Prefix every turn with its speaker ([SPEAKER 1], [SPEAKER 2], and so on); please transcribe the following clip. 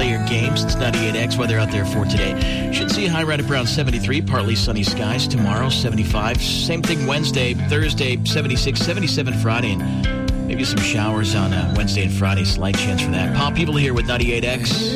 [SPEAKER 1] play your games. It's 98X. Weather out there for today. Should see a high right around 73. Partly sunny skies. Tomorrow, 75. Same thing Wednesday, Thursday, 76, 77 Friday, and maybe some showers on Wednesday and Friday. Slight chance for that. Pop People here with 98X.